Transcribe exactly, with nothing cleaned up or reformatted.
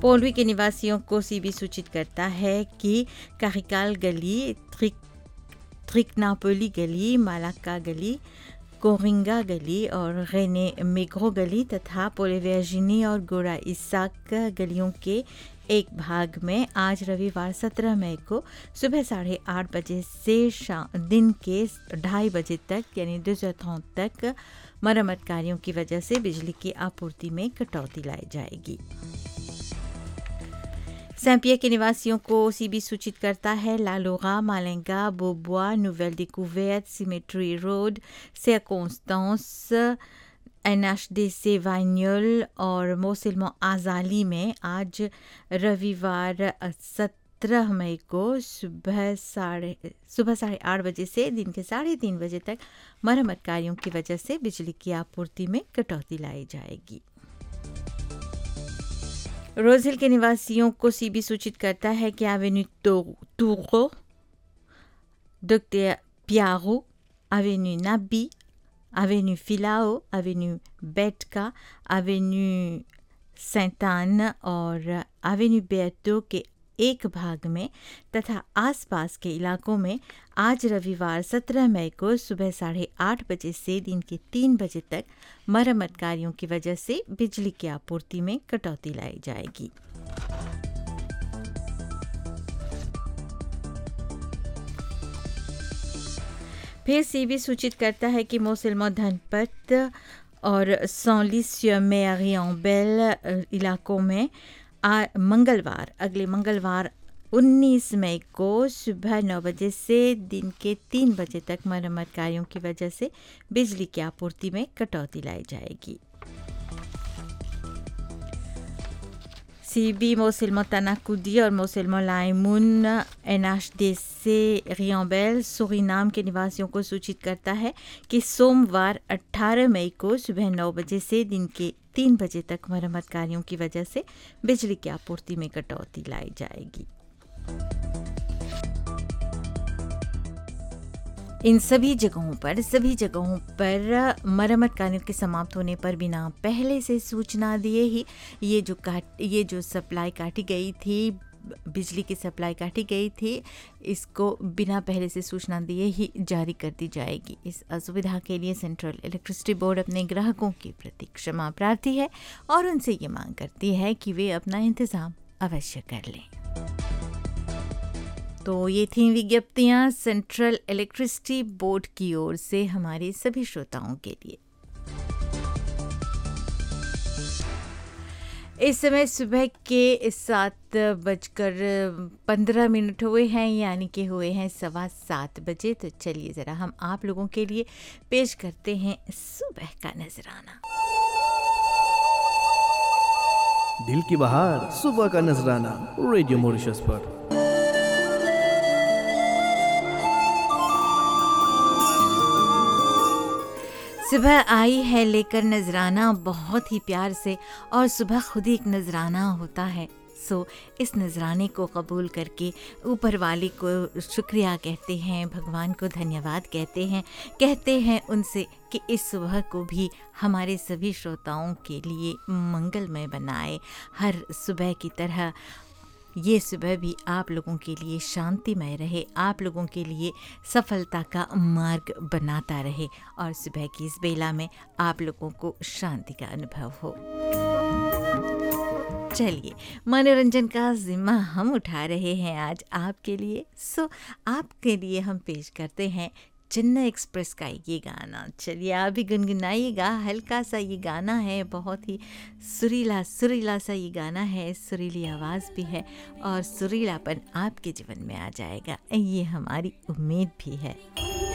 पोलवी के निवासियों को सीबी सूचित करता है कि कारिकाल गली, त्रिक त्रिकनापोली गली, मालाका गली, कोरिंगा गली और रेने मेग्रो गली तथा पोलेवर्जिनी और गोरा इसाक गलियों के एक भाग में आज रविवार सत्रह मई को सुबह साढ़े आठ बजे से शाम दिन के ढाई बजे तक यानी दो तक मरम्मत कार्यों की वजह से बिजली की आपूर्ति में कटौती लाई जाएगी। सैंपिया के निवासियों को सीबी सूचित करता है लालोगा, मालेंगा, Bobua, novel डिकूवेट, cemetery road, सेकॉन्स्टेंस, NHDC वाइन्योल और मोसिल्मो आजाली में आज रविवार सत्रह मई को सुबह साढ़े सुबह साढ़े आठ बजे से दिन के साढ़े तीन बजे तक मरम्मत कार्यों की वजह से बिजली की आपूर्ति में कटौती लाई जाएगी। रोजहिल के निवासियों को सीबी सूचित करता है कि Avenue टूरो, doctor पियारो, Avenue Nabi, Avenue फिलाओ, Avenue Betka, Avenue सेंटान और एवेन्यू बेटो के एक भाग में तथा आसपास के इलाकों में आज रविवार सत्रह मई को सुबह साढ़े आठ बजे से दिन के तीन बजे तक मरम्मत कार्यों की वजह से बिजली की आपूर्ति में कटौती लाई जाएगी। फिर सीबी सूचित करता है कि मोसिल्मो धनपत और सॉलिस-sur-Mer इलाकों में आ, मंगलवार अगले मंगलवार उन्नीस मई को सुबह नौ बजे से दिन के तीन बजे तक मरम्मत कार्यों की वजह से बिजली की आपूर्ति में कटौती लाई जाएगी। सीबी मोसिल्मो तनाकुदी और मोसिल्मो लाइमून एनएचडीसी रियांबेल सूरीनाम के निवासियों को सूचित करता है कि सोमवार अठारह मई को सुबह नौ बजे से दिन के तीन बजे तक मरम्मत कार्यों की वजह से बिजली की आपूर्ति में कटौती लाई जाएगी। इन सभी जगहों पर सभी जगहों पर मरम्मत कार्यों के समाप्त होने पर बिना पहले से सूचना दिए ही ये जो काट ये जो सप्लाई काटी गई थी, बिजली की सप्लाई काटी गई थी, इसको बिना पहले से सूचना दिए ही जारी कर दी जाएगी। इस असुविधा के लिए सेंट्रल इलेक्ट्रिसिटी बोर्ड अपने ग्राहकों के प्रति क्षमा प्रार्थी है और उनसे ये मांग करती है कि वे अपना इंतजाम अवश्य कर लें। तो ये थी विज्ञप्तियाँ सेंट्रल इलेक्ट्रिसिटी बोर्ड की ओर से हमारे सभी श्रोताओं के लिए। इस समय सुबह के सात बजकर पंद्रह मिनट हुए हैं, यानी कि हुए हैं सवा सात बजे। तो चलिए ज़रा हम आप लोगों के लिए पेश करते हैं सुबह का नजराना। दिल की बहार सुबह का नजराना रेडियो मॉरिशस पर। सुबह आई है लेकर नजराना बहुत ही प्यार से, और सुबह खुद ही एक नजराना होता है। सो इस नजराने को कबूल करके ऊपर वाले को शुक्रिया कहते हैं, भगवान को धन्यवाद कहते हैं, कहते हैं उनसे कि इस सुबह को भी हमारे सभी श्रोताओं के लिए मंगलमय बनाए। हर सुबह की तरह ये सुबह भी आप लोगों के लिए शांतिमय रहे, आप लोगों के लिए सफलता का मार्ग बनाता रहे और सुबह की इस बेला में आप लोगों को शांति का अनुभव हो। चलिए, मनोरंजन का जिम्मा हम उठा रहे हैं आज आपके लिए। सो आपके लिए हम पेश करते हैं चेन्नई एक्सप्रेस का ये गाना। चलिए आप भी गुनगुनाइएगा। हल्का सा ये गाना है, बहुत ही सुरीला सुरीला सा ये गाना है, सुरीली आवाज़ भी है और सुरीलापन आपके जीवन में आ जाएगा, ये हमारी उम्मीद भी है।